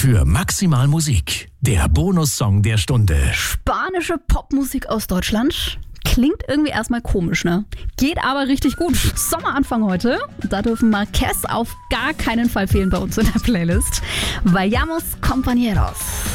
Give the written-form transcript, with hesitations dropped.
für Maximal Musik, der Bonussong der Stunde. Spanische Popmusik aus Deutschland. Klingt irgendwie erstmal komisch, ne? Geht aber richtig gut. Sommeranfang heute. Da dürfen Marquez auf gar keinen Fall fehlen bei uns in der Playlist. Vayamos, compañeros.